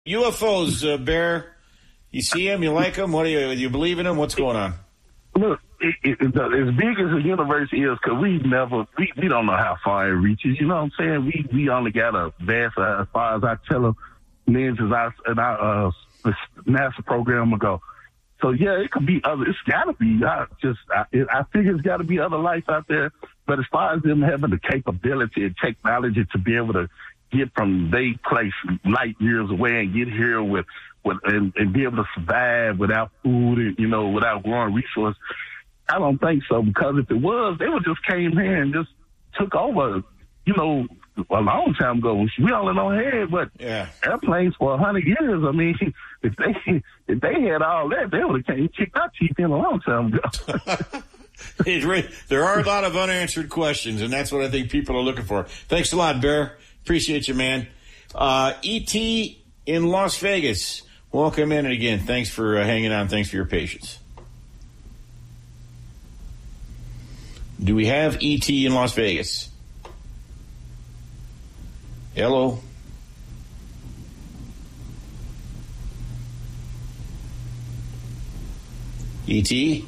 UFOs, Bear. You see them? You like them? What do you believe in them? What's going on? Look, as big as the universe is, because we don't know how far it reaches. You know what I'm saying? We only got a vast, as far as I tell them, lens as our NASA program ago. So yeah, it could be other. It's got to be. I figure it's got to be other life out there. But as far as them having the capability and technology to be able to get from their place light years away and get here and be able to survive without food and, without growing resources, I don't think so. Because if it was, they would just came here and just took over, a long time ago. We only know had airplanes for 100 years. I mean, if they had all that, they would have kicked our teeth in a long time ago. There are a lot of unanswered questions, and that's what I think people are looking for. Thanks a lot, Bear. Appreciate you, man. E.T. in Las Vegas. Welcome in, and again, thanks for hanging on. Thanks for your patience. Do we have E.T. in Las Vegas? Hello? E.T.?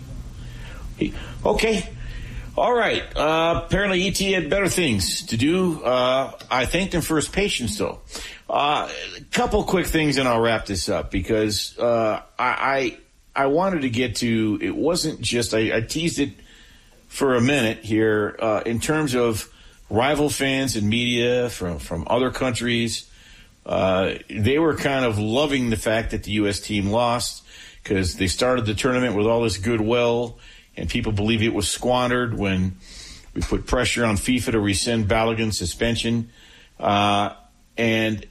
Okay. All right. Apparently E.T. had better things to do, I think, than for his patients, though. A couple quick things, and I'll wrap this up, because I wanted to get to, it wasn't just, I teased it for a minute here, in terms of rival fans and media from other countries. They were kind of loving the fact that the U.S. team lost, because they started the tournament with all this goodwill, and people believe it was squandered when we put pressure on FIFA to rescind Balogun's suspension. And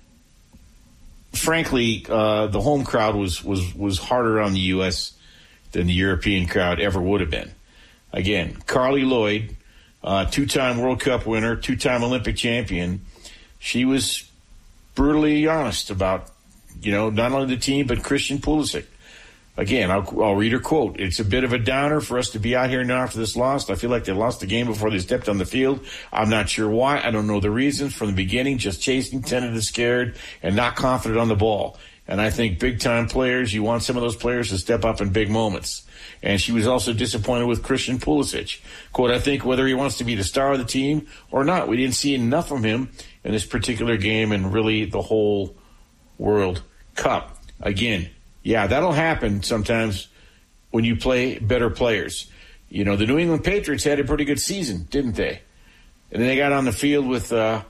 frankly, the home crowd was harder on the U.S. than the European crowd ever would have been. Again, Carly Lloyd, two-time World Cup winner, two-time Olympic champion. She was brutally honest about, not only the team, but Christian Pulisic. Again, I'll read her quote. It's a bit of a downer for us to be out here now after this loss. I feel like they lost the game before they stepped on the field. I'm not sure why. I don't know the reasons. From the beginning, just chasing, tentative, scared, and not confident on the ball. And I think big-time players, you want some of those players to step up in big moments. And she was also disappointed with Christian Pulisic. Quote, I think whether he wants to be the star of the team or not, we didn't see enough from him in this particular game and really the whole World Cup. Again, yeah, that'll happen sometimes when you play better players. The New England Patriots had a pretty good season, didn't they? And then they got on the field with the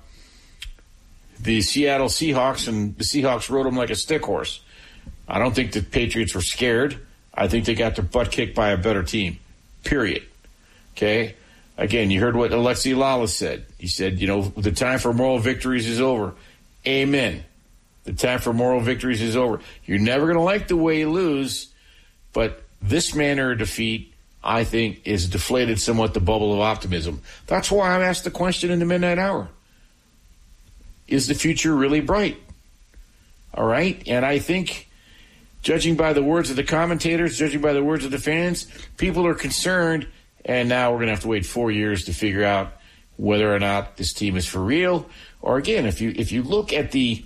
Seattle Seahawks, and the Seahawks rode them like a stick horse. I don't think the Patriots were scared. I think they got their butt kicked by a better team, period. Okay? Again, you heard what Alexi Lala said. He said, the time for moral victories is over. Amen. The time for moral victories is over. You're never going to like the way you lose, but this manner of defeat, I think, is deflated somewhat the bubble of optimism. That's why I asked the question in the midnight hour. Is the future really bright? All right? And I think, judging by the words of the commentators, judging by the words of the fans, people are concerned, and now we're going to have to wait 4 years to figure out whether or not this team is for real. Or again, if you look at the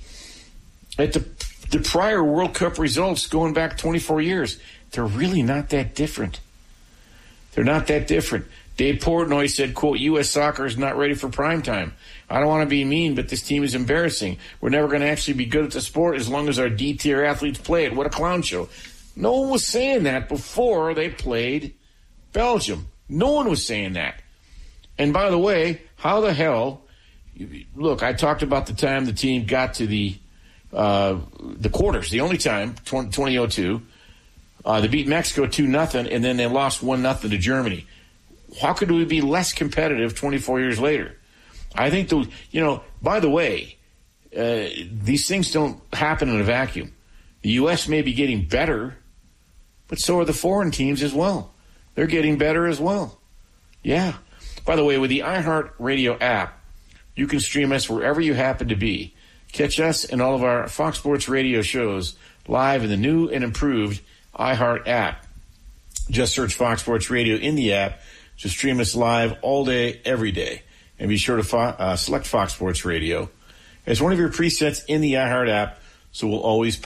prior World Cup results going back 24 years, they're really not that different. They're not that different. Dave Portnoy said, quote, U.S. soccer is not ready for prime time. I don't want to be mean, but this team is embarrassing. We're never going to actually be good at the sport as long as our D-tier athletes play it. What a clown show. No one was saying that before they played Belgium. No one was saying that. And by the way, how the hell, look, I talked about the time the team got to the quarters, the only time, 2002. They beat Mexico 2-0, and then they lost 1-0 to Germany. How could we be less competitive 24 years later? I think, by the way, these things don't happen in a vacuum. The U.S. may be getting better, but so are the foreign teams as well. They're getting better as well. Yeah. By the way, with the iHeartRadio app, you can stream us wherever you happen to be. Catch us and all of our Fox Sports radio shows live in the new and improved iHeart app. Just search Fox Sports Radio in the app to stream us live all day, every day. And be sure to select Fox Sports Radio as one of your presets in the iHeart app So we'll always